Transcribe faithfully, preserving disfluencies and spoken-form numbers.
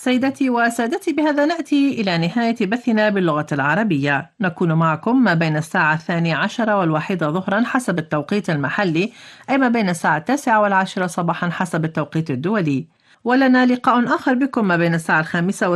سيدتي وسادتي، بهذا نأتي إلى نهاية بثنا باللغة العربية. نكون معكم ما بين الساعة الثانية عشرة والواحدة ظهرا حسب التوقيت المحلي، أي ما بين الساعة التاسعة والعاشرة صباحا حسب التوقيت الدولي. ولنا لقاء آخر بكم ما بين الساعة الخامسة